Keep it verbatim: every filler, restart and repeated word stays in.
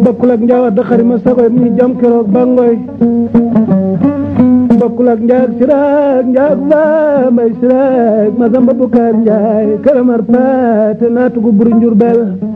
bokkul ak njaawat da xari ma sagoy mi jam keroog bangoy bokkul ak njaag siraag njaag baa mbay siraag ma samba bukaar njaay karamar paate naatugu buri njurbel